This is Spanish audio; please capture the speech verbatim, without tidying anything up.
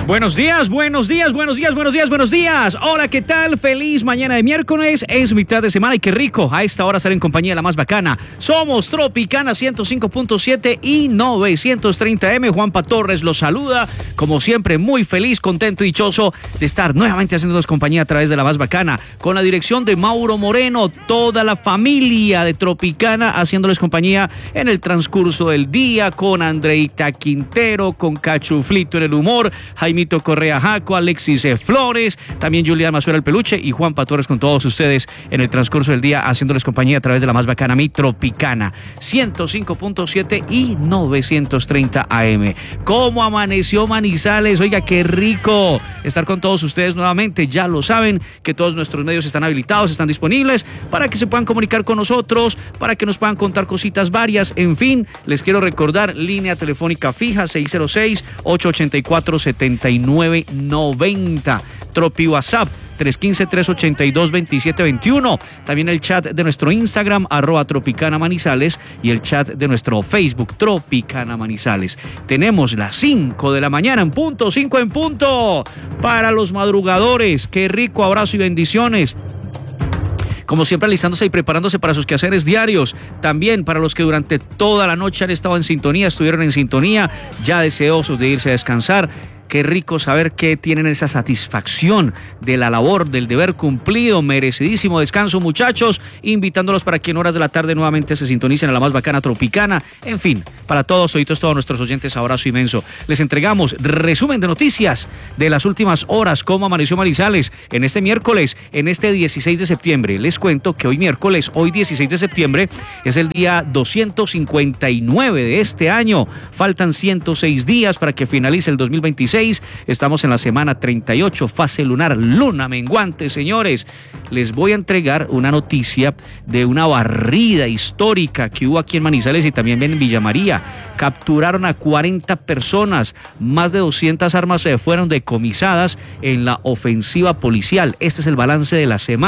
Buenos días, buenos días, buenos días, buenos días, buenos días. Hola, ¿qué tal? Feliz mañana de miércoles. Es mitad de semana y qué rico a esta hora estar en compañía de la más bacana. Somos Tropicana ciento cinco punto siete y novecientos treinta eme. Juanpa Torres los saluda. Como siempre, muy feliz, contento y dichoso de estar nuevamente haciéndonos compañía a través de la más bacana. Con la dirección de Mauro Moreno, toda la familia de Tropicana haciéndoles compañía en el transcurso del día. Con Andreita Quintero, con Cachuflito en el humor, Jaime Mito Correa Jaco, Alexis Flores, también Julián Mazuera el Peluche y Juanpa Torres con todos ustedes en el transcurso del día haciéndoles compañía a través de la más bacana Mi Tropicana ciento cinco punto siete y novecientos treinta A M. ¿Cómo amaneció Manizales? Oiga, qué rico estar con todos ustedes nuevamente. Ya lo saben que todos nuestros medios están habilitados, están disponibles para que se puedan comunicar con nosotros, para que nos puedan contar cositas varias. En fin, les quiero recordar, línea telefónica fija seis cero seis, ocho ocho cuatro, siete nueve nueve cero. Tropi WhatsApp tres uno cinco, tres ocho dos, dos siete dos uno. También el chat de nuestro Instagram, arroba Tropicana Manizales, y el chat de nuestro Facebook, Tropicana Manizales. Tenemos las cinco de la mañana en punto, cinco en punto. Para los madrugadores, qué rico abrazo y bendiciones. Como siempre, alistándose y preparándose para sus quehaceres diarios. También para los que durante toda la noche han estado en sintonía, estuvieron en sintonía, ya deseosos de irse a descansar. Qué rico saber que tienen esa satisfacción de la labor, del deber cumplido. Merecidísimo descanso, muchachos. Invitándolos para que en horas de la tarde nuevamente se sintonicen a la más bacana Tropicana. En fin, para todos, oídos, todos nuestros oyentes, abrazo inmenso. Les entregamos resumen de noticias de las últimas horas. Cómo amaneció Manizales en este miércoles, en este dieciséis de septiembre. Les cuento que hoy miércoles, hoy dieciséis de septiembre, es el día doscientos cincuenta y nueve de este año. Faltan ciento seis días para que finalice el dos mil veintiséis. Estamos en la semana treinta y ocho, fase lunar, luna menguante, señores. Les voy a entregar una noticia de una barrida histórica que hubo aquí en Manizales y también en Villa María. Capturaron a cuarenta personas, más de doscientas armas fueron decomisadas en la ofensiva policial. Este es el balance de la semana.